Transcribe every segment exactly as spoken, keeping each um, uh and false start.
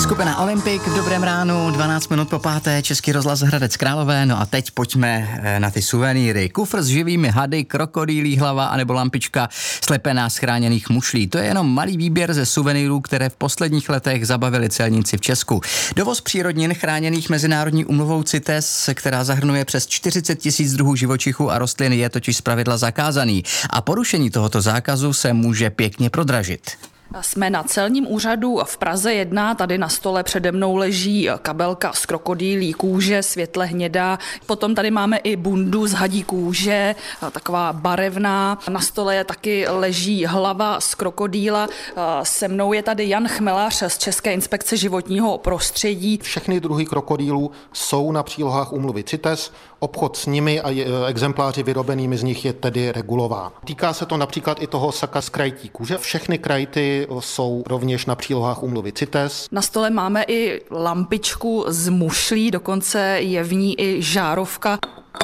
Skupina Olympik v dobrém ránu, dvanáct minut po páté, Český rozhlas Hradec Králové. No a teď pojďme na ty suvenýry. Kufr s živými hady, krokodýlí hlava anebo lampička slepená z chráněných mušlí. To je jenom malý výběr ze suvenýrů, které v posledních letech zabavili celníci v Česku. Dovoz přírodnin chráněných mezinárodní úmluvou CITES, která zahrnuje přes čtyřicet tisíc druhů živočichů a rostlin, je totiž zpravidla zakázaný. A porušení tohoto zákazu se může pěkně prodražit. Jsme na celním úřadu v Praze jedna, tady na stole přede mnou leží kabelka z krokodýlí kůže, světle hnědá, potom tady máme i bundu z hadí kůže, taková barevná, na stole taky leží hlava z krokodýla, se mnou je tady Jan Chmelař z České inspekce životního prostředí. Všechny druhy krokodýlů jsou na přílohách úmluvy CITES, obchod s nimi a exempláři vyrobenými z nich je tedy regulován. Týká se to například i toho saka z krajtí kůže, všechny krajty jsou rovněž na přílohách úmluvy CITES. Na stole máme i lampičku z mušlí, dokonce je v ní i žárovka.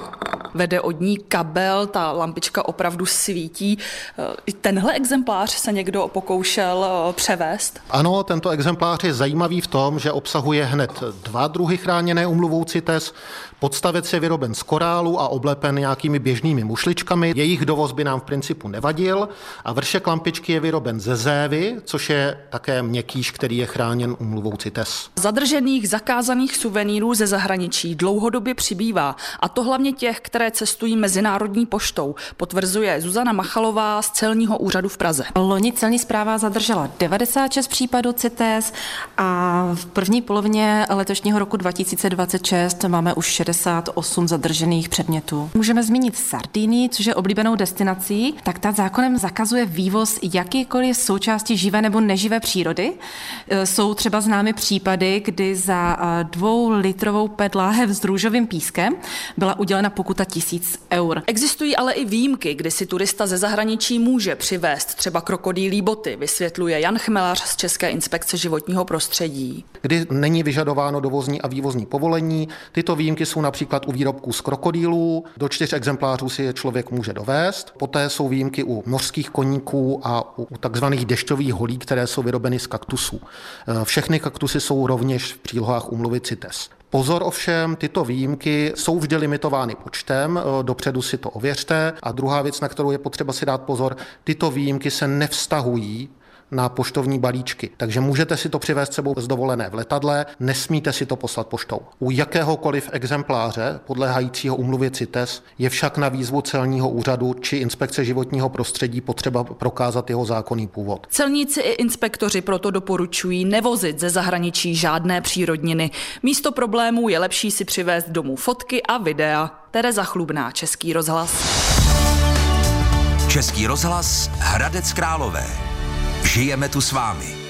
Vede od ní kabel, ta lampička opravdu svítí. I tenhle exemplář se někdo pokoušel převést? Ano, tento exemplář je zajímavý v tom, že obsahuje hned dva druhy chráněné úmluvou CITES. Podstavec je vyroben z korálu a oblepen nějakými běžnými mušličkami. Jejich dovoz by nám v principu nevadil. A vršek lampičky je vyroben ze zévy, což je také měkkýš, který je chráněn úmluvou CITES. Zadržených zakázaných suvenýrů ze zahraničí dlouhodobě přibývá, a to hlavně těch, které cestují mezinárodní poštou, potvrzuje Zuzana Machalová z celního úřadu v Praze. Loni celní správa zadržela devadesát šest případů CITES a v první polovině letošního roku dva tisíce dvacet šest máme už šedesát osm zadržených předmětů. Můžeme zmínit Sardinii, což je oblíbenou destinací, tak ta zákonem zakazuje vývoz jakýkoliv součástí živé nebo neživé přírody. Jsou třeba známy případy, kdy za dvoulitrovou pet láhev s růžovým pískem byla udělena pokuta tisíc eur. Existují ale i výjimky, kdy si turista ze zahraničí může přivést třeba krokodýlí boty, vysvětluje Jan Chmelař z České inspekce životního prostředí. Kdy není vyžadováno dovozní a vývozní povolení, tyto výjimky jsou například u výrobků z krokodýlů, do čtyř exemplářů si je člověk může dovést. Poté jsou výjimky u mořských koníků a u takzvaných dešťových holí, které jsou vyrobeny z kaktusů. Všechny kaktusy jsou rovněž v přílohách úmluvy CITES. Pozor ovšem, tyto výjimky jsou vždy limitovány počtem, dopředu si to ověřte. A druhá věc, na kterou je potřeba si dát pozor, tyto výjimky se nevztahují na poštovní balíčky. Takže můžete si to přivést sebou z dovolené v letadle, nesmíte si to poslat poštou. U jakéhokoliv exempláře podléhajícího úmluvě CITES je však na výzvu celního úřadu či inspekce životního prostředí potřeba prokázat jeho zákonný původ. Celníci i inspektoři proto doporučují nevozit ze zahraničí žádné přírodniny. Místo problémů je lepší si přivést domů fotky a videa. Tereza Chlubná, Český rozhlas. Český rozhlas Hradec Králové. Žijeme tu s vámi.